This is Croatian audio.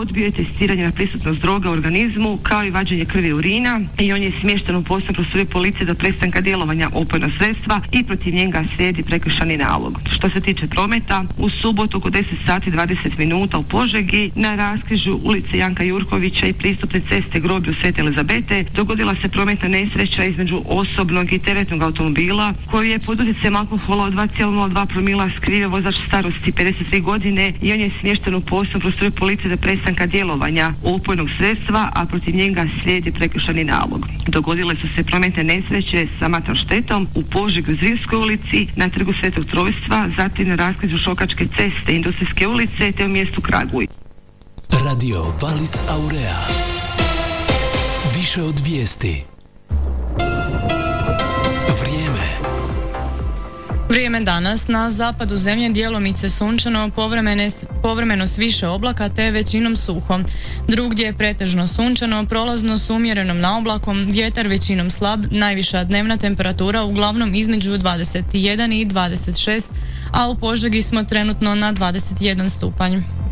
odbio je testiranje na prisutnost droga u organizmu kao i vađenje krvi i urina i on je smješten u posebnu prostoriju policije do prestanka djelovanja opojnog sredstva i protiv njega slijedi prekršajni nalog. Što se tiče prometa, u subotu oko 10 sati 20 minuta u Požegi na raskrižju ulice Janka Jurkovića i pristupne ceste groblju Svete Elizabete dogodila se prometna nesreća između osobnog i teretnog automobila koji je pod utjecajem alkohola od 2,02 promila skrivio vozač starosti 53 godine i on je smješten u posebnu prostoriju policije do prestanka djelovanja opojnog sredstva, a protiv njega slijedi prekršajni nalog. Dogodile su se prometne nesreće sa matnom štetom u Požegi u Zrinskoj ulici, na trgu Svetog Trojstva, zatim na raskrižju Šokačke ceste, Industrijske ulice te u mjestu Kraguj. Radio Valis Aurea. Više od vijesti. Vrijeme danas na zapadu zemlje djelomice sunčano, povremeno s više oblaka te većinom suho. Drugdje je pretežno sunčano, prolazno s umjerenom naoblakom, vjetar većinom slab, najviša dnevna temperatura uglavnom između 21 i 26, a u Požegi smo trenutno na 21 stupanj.